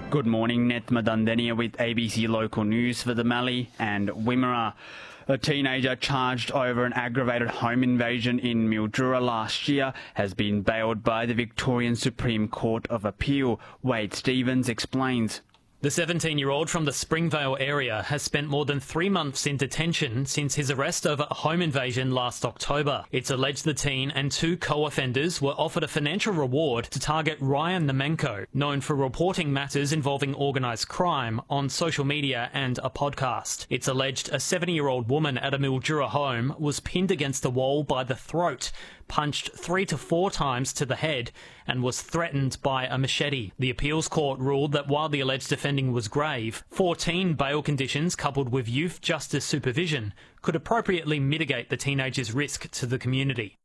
Good morning, Netma Dundenia with ABC Local News for the Mallee and Wimmera. A teenager charged over an aggravated home invasion in Mildura last year has been bailed by the Victorian Supreme Court of Appeal. Wade Stevens explains. The 17-year-old from the Springvale area has spent more than 3 months in detention since his arrest over a home invasion last October. It's alleged the teen and 2 co-offenders were offered a financial reward to target Ryan Nemenko, known for reporting matters involving organised crime on social media and a podcast. It's alleged a 70-year-old woman at a Mildura home was pinned against a wall by the throat, punched 3 to 4 times to the head, and was threatened by a machete. The appeals court ruled that while the alleged offending was grave, 14 bail conditions coupled with youth justice supervision could appropriately mitigate the teenager's risk to the community.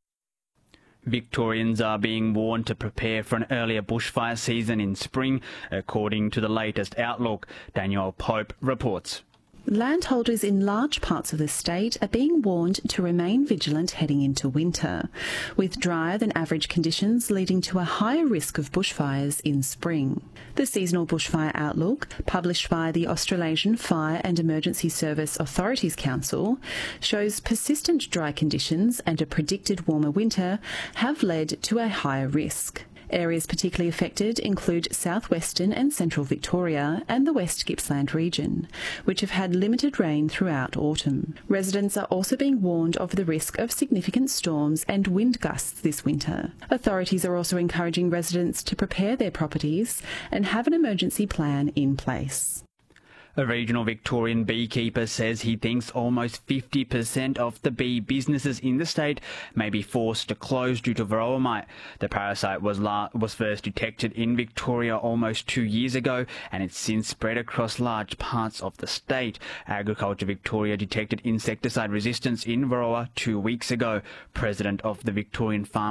Victorians are being warned to prepare for an earlier bushfire season in spring, according to the latest outlook. Daniel Pope reports. Landholders in large parts of the state are being warned to remain vigilant heading into winter, with drier than average conditions leading to a higher risk of bushfires in spring. The seasonal bushfire outlook, published by the Australasian Fire and Emergency Service Authorities Council, shows persistent dry conditions and a predicted warmer winter have led to a higher risk. Areas particularly affected include southwestern and central Victoria and the West Gippsland region, which have had limited rain throughout autumn. Residents are also being warned of the risk of significant storms and wind gusts this winter. Authorities are also encouraging residents to prepare their properties and have an emergency plan in place. A regional Victorian beekeeper says he thinks almost 50% of the bee businesses in the state may be forced to close due to varroa mite. The parasite was first detected in Victoria almost 2 years ago, and it's since spread across large parts of the state. Agriculture Victoria detected insecticide resistance in varroa 2 weeks ago. President of the Victorian Farm